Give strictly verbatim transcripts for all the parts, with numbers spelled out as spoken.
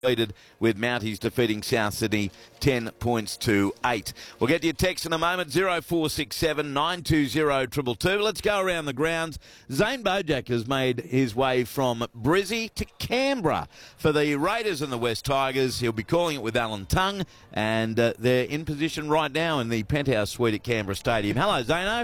with Mounties defeating South Sydney ten points to eight. We'll get to your text in a moment, zero four six seven nine two zero two two two. Let's go around the grounds. Zane Bojack has made his way from Brizzy to Canberra for the Raiders and the West Tigers. He'll be calling it with Alan Tongue, and uh, they're in position right now in the penthouse suite at Canberra Stadium. Hello, Zano.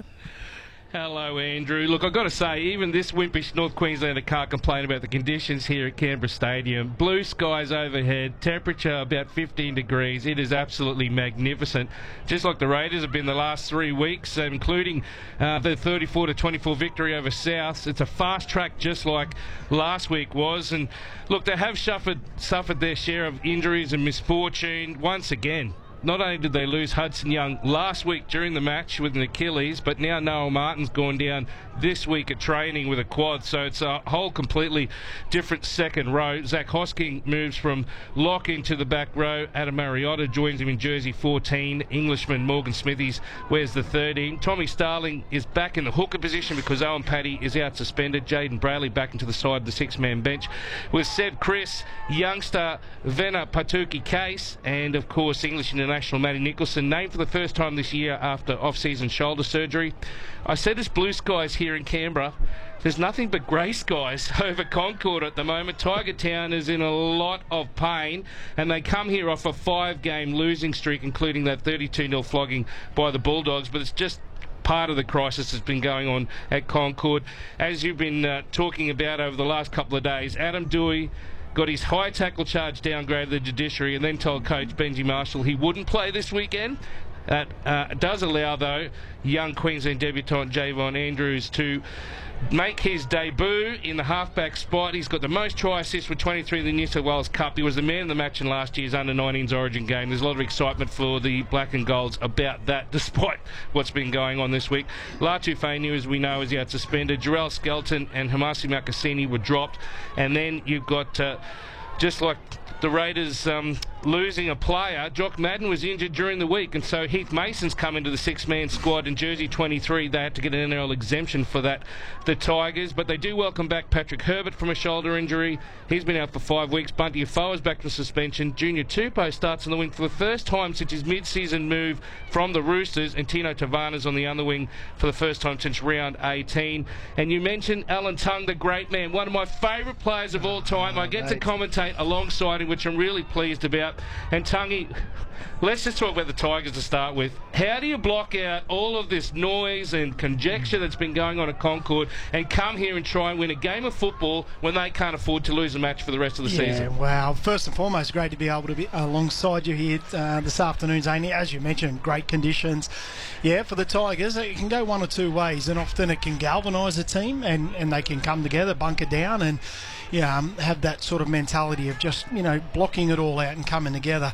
Hello, Andrew. Look, I've got to say, even this wimpish North Queenslander can't complain about the conditions here at Canberra Stadium. Blue skies overhead, temperature about fifteen degrees. It is absolutely magnificent. Just like the Raiders have been the last three weeks, including uh, the thirty-four to twenty-four victory over South. It's a fast track just like last week was. And look, they have suffered, suffered their share of injuries and misfortune once again. Not only did they lose Hudson Young last week during the match with an Achilles, but now Noah Martin's gone down this week at training with a quad. So it's a whole completely different second row. Zach Hosking moves from lock into the back row. Adam Mariota joins him in jersey fourteen. Englishman Morgan Smithies wears the thirteen. Tommy Starling is back in the hooker position because Owen Paddy is out suspended. Jaden Bradley back into the side of the six-man bench with Seb Chris, youngster Vena Patuki Case, and of course English international Matty Nicholson, named for the first time this year after off-season shoulder surgery. I said it's blue skies here in Canberra. There's nothing but grey skies over Concord at the moment. Tiger Town is in a lot of pain, and they come here off a five-game losing streak, including that thirty-two nil flogging by the Bulldogs, but it's just part of the crisis that's been going on at Concord. As you've been uh, talking about over the last couple of days, Adam Dewey got his high tackle charge downgraded to the judiciary and then told coach Benji Marshall he wouldn't play this weekend. That uh, does allow, though, young Queensland debutant Javon Andrews to make his debut in the halfback spot. He's got the most try assists with twenty-three in the New South Wales Cup. He was the man of the match in last year's under nineteens Origin game. There's a lot of excitement for the Black and Golds about that, despite what's been going on this week. Latu Fainu, as we know, is out suspended. Jarrell Skelton and Hamasi Makasini were dropped. And then you've got, uh, just like the Raiders um, losing a player, Jock Madden was injured during the week, and so Heath Mason's come into the six-man squad in jersey twenty-three. They had to get an N R L exemption for that, the Tigers, but they do welcome back Patrick Herbert from a shoulder injury. He's been out for five weeks. Bunty Afoa's back from suspension. Junior Tupou starts on the wing for the first time since his mid-season move from the Roosters, and Tino Tavana's on the other wing for the first time since round eighteen. And you mentioned Alan Tongue, the great man, one of my favourite players of all time. I get to commentate alongside him, which I'm really pleased about. And Tungy, let's just talk about the Tigers to start with. How do you block out all of this noise and conjecture that's been going on at Concord and come here and try and win a game of football when they can't afford to lose a match for the rest of the yeah, season? Wow. First and foremost, great to be able to be alongside you here uh, this afternoon, Zane. As you mentioned, great conditions. Yeah, for the Tigers, it can go one or two ways, and often it can galvanise a team and, and they can come together, bunker down, and yeah, um, have that sort of mentality of just, you know, blocking it all out and coming together.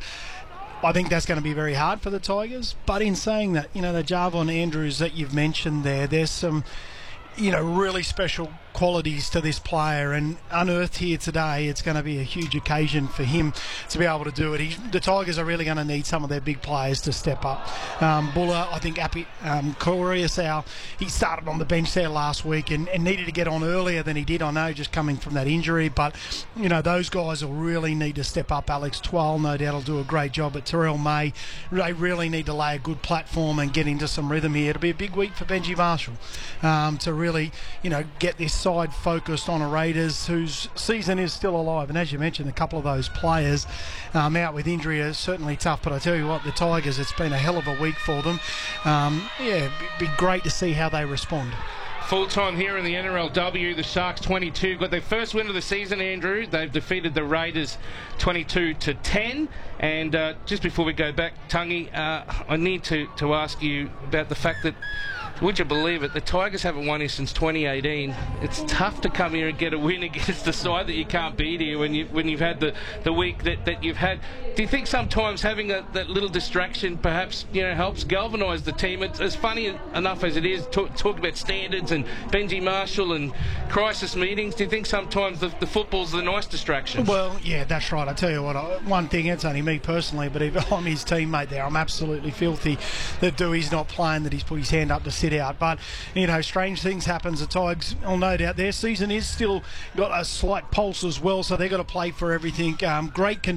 I think that's going to be very hard for the Tigers. But in saying that, you know, the Javon Andrews that you've mentioned there, there's some, you know, really special qualities to this player, and unearthed here today, it's going to be a huge occasion for him to be able to do it. He, the Tigers are really going to need some of their big players to step up. Um, Buller, I think Api, um, Correasau, he started on the bench there last week and, and needed to get on earlier than he did, I know, just coming from that injury, but you know, those guys will really need to step up. Alex Twal, no doubt, will do a great job, but Terrell May, they really need to lay a good platform and get into some rhythm here. It'll be a big week for Benji Marshall um, to really, you know, get this side focused on a Raiders whose season is still alive. And as you mentioned, a couple of those players um, out with injury are certainly tough. But I tell you what, the Tigers, it's been a hell of a week for them. Um, yeah, it'd be great to see how they respond. Full time here in the N R L W, the Sharks twenty-two got their first win of the season, Andrew. They've defeated the Raiders twenty-two to ten. And uh, just before we go back, Tungy, uh, I need to, to ask you about the fact that, would you believe it, the Tigers haven't won here since twenty eighteen. It's tough to come here and get a win against the side that you can't beat here when, you, when you've had the, the week that, that you've had. Do you think sometimes having a, that little distraction perhaps, you know, helps galvanise the team? It's as funny enough as it is, talk, talk about standards and Benji Marshall and crisis meetings. Do you think sometimes the, the football's the nice distraction? Well, yeah, that's right. I tell you what, I, one thing, it's only me personally, but if I'm his teammate there, I'm absolutely filthy that Dewey's not playing, that he's put his hand up to sit out. But, you know, strange things happen. The Tigers, oh, no doubt, their season is still got a slight pulse as well, so they've got to play for everything. Um, great conditions.